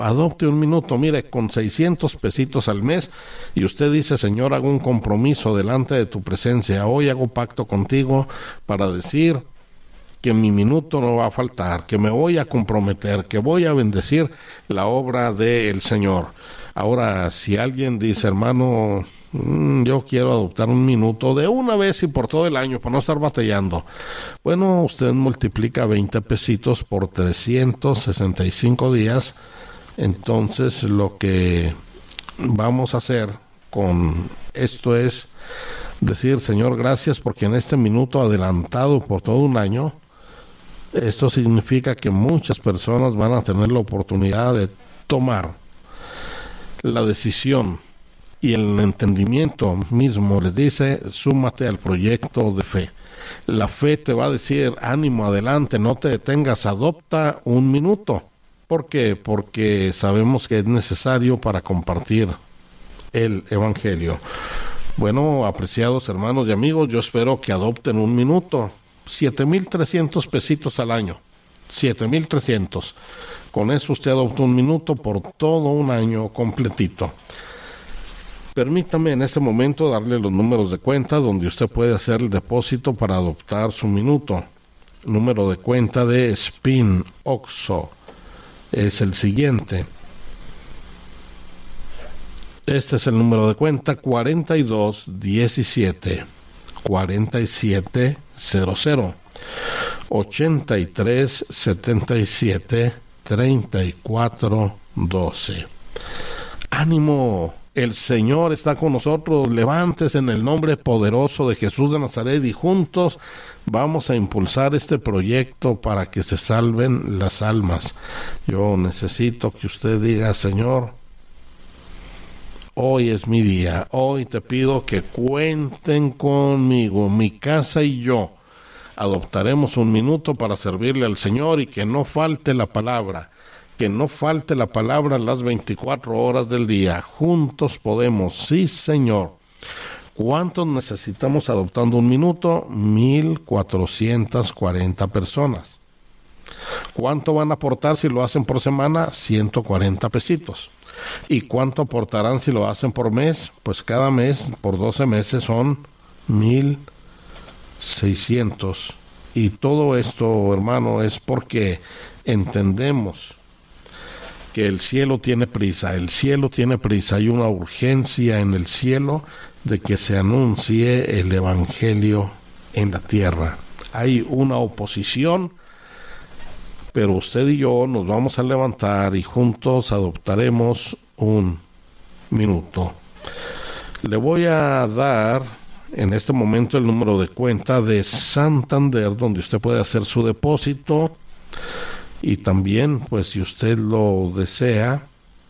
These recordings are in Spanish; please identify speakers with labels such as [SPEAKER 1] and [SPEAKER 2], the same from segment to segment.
[SPEAKER 1] Adopte un minuto, mire, con 600 pesitos al mes, y usted dice: Señor, hago un compromiso delante de tu presencia, hoy hago pacto contigo para decir que mi minuto no va a faltar, que me voy a comprometer, que voy a bendecir la obra del Señor. Ahora, si alguien dice: hermano, yo quiero adoptar un minuto de una vez y por todo el año, para no estar batallando. Bueno, usted multiplica 20 pesitos por 365 días. Entonces, lo que vamos a hacer con esto es decir: Señor, gracias porque en este minuto adelantado por todo un año, esto significa que muchas personas van a tener la oportunidad de tomar la decisión, y el entendimiento mismo les dice: súmate al proyecto de fe. La fe te va a decir: ánimo, adelante, no te detengas, adopta un minuto. ¿Por qué? Porque sabemos que es necesario para compartir el Evangelio. Bueno, apreciados hermanos y amigos, yo espero que adopten un minuto. 7,300 pesitos al año. 7,300. Con eso usted adopta un minuto por todo un año completito. Permítame en este momento darle los números de cuenta donde usted puede hacer el depósito para adoptar su minuto. Número de cuenta de Spin Oxo es el siguiente. Este es el número de cuenta: 4217 4700 8377 3412. ¡Ánimo! El Señor está con nosotros. Levántese en el nombre poderoso de Jesús de Nazaret y juntos vamos a impulsar este proyecto para que se salven las almas. Yo necesito que usted diga: Señor, hoy es mi día. Hoy te pido que cuenten conmigo. Mi casa y yo adoptaremos un minuto para servirle al Señor, y que no falte la palabra. Que no falte la palabra las 24 horas del día. Juntos podemos. Sí, Señor. ¿Cuántos necesitamos adoptando un minuto? 1,440 personas. ¿Cuánto van a aportar si lo hacen por semana? 140 pesitos. ¿Y cuánto aportarán si lo hacen por mes? Pues cada mes, por 12 meses, son 1,600. Y todo esto, hermano, es porque entendemos que el cielo tiene prisa. El cielo tiene prisa. Hay una urgencia en el cielo de que se anuncie el Evangelio en la tierra. Hay una oposición, pero usted y yo nos vamos a levantar y juntos adoptaremos un minuto. Le voy a dar en este momento el número de cuenta de Santander, donde usted puede hacer su depósito. Y también, pues, si usted lo desea,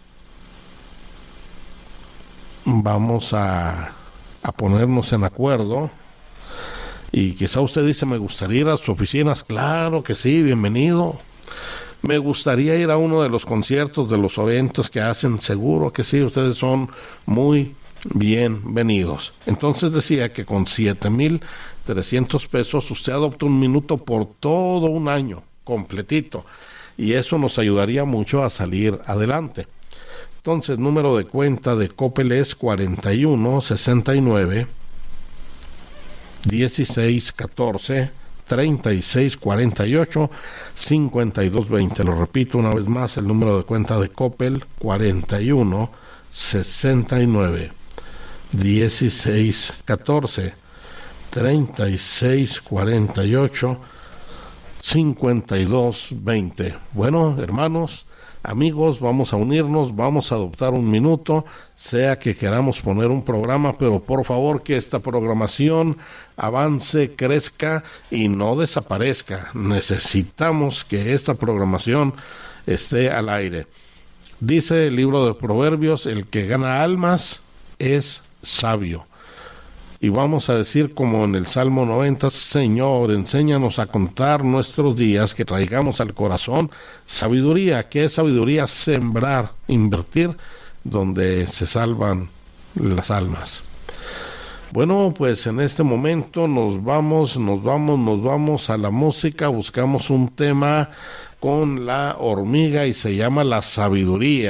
[SPEAKER 1] vamos a ponernos en acuerdo. Y quizá usted dice: me gustaría ir a sus oficinas. Claro que sí, bienvenido. Me gustaría ir a uno de los conciertos, de los eventos que hacen. Seguro que sí, ustedes son muy bienvenidos. Entonces decía que con 7,300 pesos usted adopta un minuto por todo un año completito, y eso nos ayudaría mucho a salir adelante. Entonces, número de cuenta de Coppel es 41 69 16 14 36 48 52 20. Lo repito una vez más: el número de cuenta de Coppel, 41 69 16 14 36 48 52 20. Bueno, hermanos, amigos, vamos a unirnos, vamos a adoptar un minuto, sea que queramos poner un programa, pero por favor que esta programación avance, crezca y no desaparezca. Necesitamos que esta programación esté al aire. Dice el libro de Proverbios: el que gana almas es sabio. Y vamos a decir como en el Salmo 90: Señor, enséñanos a contar nuestros días, que traigamos al corazón sabiduría. ¿Qué es sabiduría? Sembrar, invertir donde se salvan las almas. Bueno, pues en este momento nos vamos a la música, buscamos un tema con la hormiga y se llama La Sabiduría.